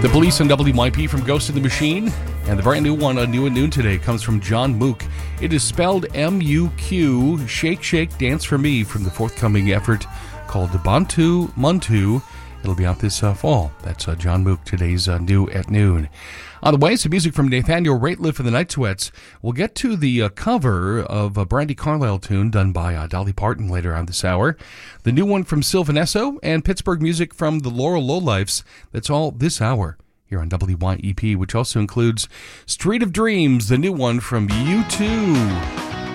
The Police on WYP from Ghost in the Machine. And the brand new one on New at Noon today comes from John Mook. It is spelled M-U-Q, Shake Shake Dance for Me, from the forthcoming effort called Bantu Muntu. It'll be out this fall. That's John Mook, today's New at Noon. On the way, some music from Nathaniel Rateliff and the Night Sweats. We'll get to the cover of a Brandi Carlile tune done by Dolly Parton later on this hour. The new one from Sylvan Esso and Pittsburgh music from the Laurel Lowlifes. That's all this hour here on WYEP, which also includes Street of Dreams, the new one from U2.